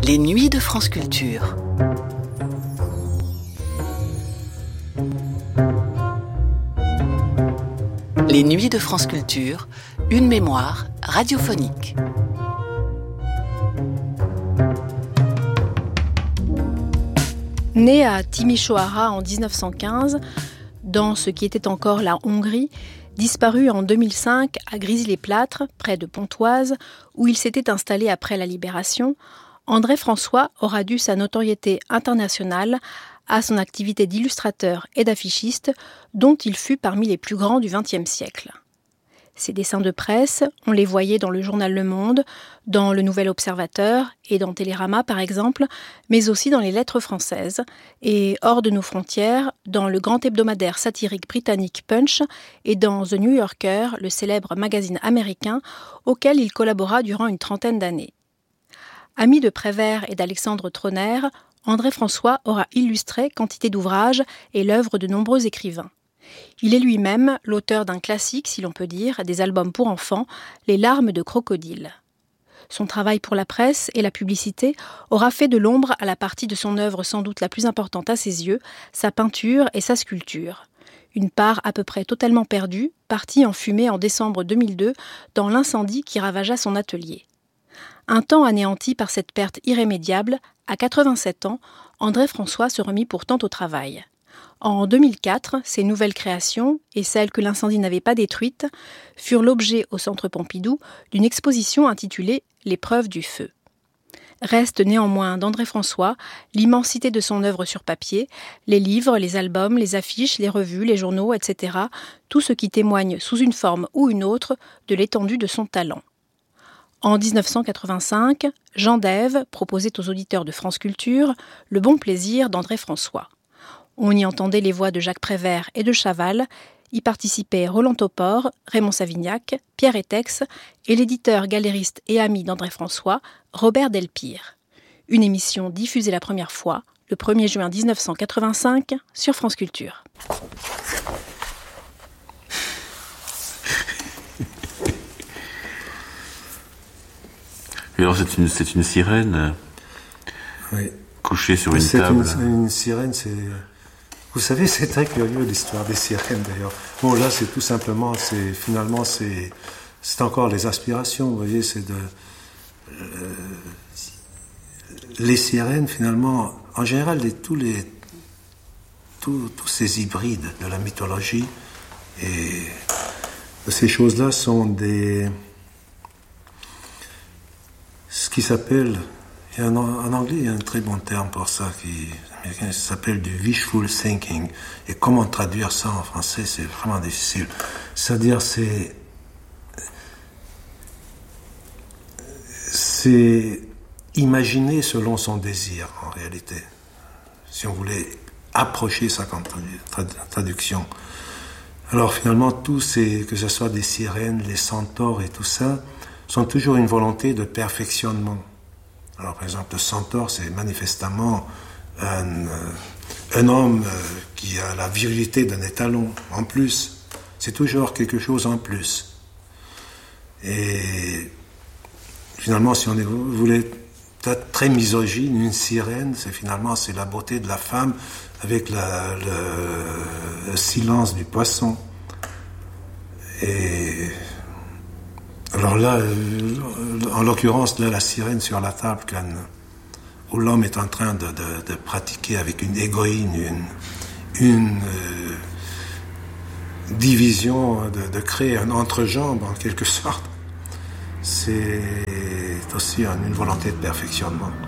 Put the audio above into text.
Les nuits de France Culture. Les nuits de France Culture, une mémoire radiophonique. Né à Timișoara en 1915, dans ce qui était encore la Hongrie, disparu en 2005 à Grisi-les-Plâtres, près de Pontoise, où il s'était installé après la Libération, André François aura dû sa notoriété internationale à son activité d'illustrateur et d'affichiste, dont il fut parmi les plus grands du XXe siècle. Ses dessins de presse, on les voyait dans le journal Le Monde, dans le Nouvel Observateur et dans Télérama par exemple, mais aussi dans les Lettres françaises et hors de nos frontières, dans le grand hebdomadaire satirique britannique Punch et dans The New Yorker, le célèbre magazine américain auquel il collabora durant une trentaine d'années. Ami de Prévert et d'Alexandre Troner, André François aura illustré quantité d'ouvrages et l'œuvre de nombreux écrivains. Il est lui-même l'auteur d'un classique, si l'on peut dire, des albums pour enfants, Les larmes de crocodile. Son travail pour la presse et la publicité aura fait de l'ombre à la partie de son œuvre sans doute la plus importante à ses yeux, sa peinture et sa sculpture. Une part à peu près totalement perdue, partie en fumée en décembre 2002 dans l'incendie qui ravagea son atelier. Un temps anéanti par cette perte irrémédiable, à 87 ans, André François se remit pourtant au travail. En 2004, ses nouvelles créations, et celles que l'incendie n'avait pas détruites, furent l'objet au Centre Pompidou d'une exposition intitulée « L'épreuve du feu ». Reste néanmoins d'André François l'immensité de son œuvre sur papier, les livres, les albums, les affiches, les revues, les journaux, etc., tout ce qui témoigne sous une forme ou une autre de l'étendue de son talent. En 1985, Jean Dève proposait aux auditeurs de France Culture Le bon plaisir d'André François. On y entendait les voix de Jacques Prévert et de Chaval, y participaient Roland Topor, Raymond Savignac, Pierre Etex et l'éditeur, galériste et ami d'André François, Robert Delpire. Une émission diffusée la première fois, le 1er juin 1985, sur France Culture. Et alors c'est une sirène, oui, couchée sur une table. Une sirène, c'est... Vous savez, c'est très curieux l'histoire des sirènes d'ailleurs. Bon, là, c'est tout simplement, c'est encore les aspirations, vous voyez, c'est de... les sirènes, finalement, en général, tous ces hybrides de la mythologie et ces choses-là sont ce qui s'appelle, en anglais, il y a un très bon terme pour ça, ça s'appelle du wishful thinking. Et comment traduire ça en français, c'est vraiment difficile. C'est-à-dire, c'est imaginer selon son désir, en réalité. Si on voulait approcher ça comme traduction. Alors finalement, que ce soit des sirènes, les centaures et tout ça, sont toujours une volonté de perfectionnement. Alors par exemple, le centaure, c'est manifestement un homme qui a la virilité d'un étalon, en plus. C'est toujours quelque chose en plus. Et finalement, si on voulait être très misogyne, une sirène, c'est la beauté de la femme avec le silence du poisson. Et alors là, en l'occurrence, là, la sirène sur la table, où l'homme est en train de pratiquer avec une égoïne, une division, de créer un entrejambe en quelque sorte, c'est aussi une volonté de perfectionnement.